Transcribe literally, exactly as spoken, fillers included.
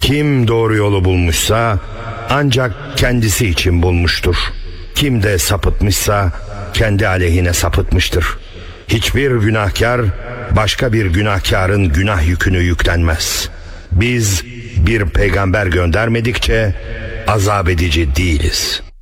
Kim doğru yolu bulmuşsa ancak kendisi için bulmuştur. Kim de sapıtmışsa kendi aleyhine sapıtmıştır. Hiçbir günahkar başka bir günahkarın günah yükünü yüklenmez. Biz bir peygamber göndermedikçe azap edici değiliz.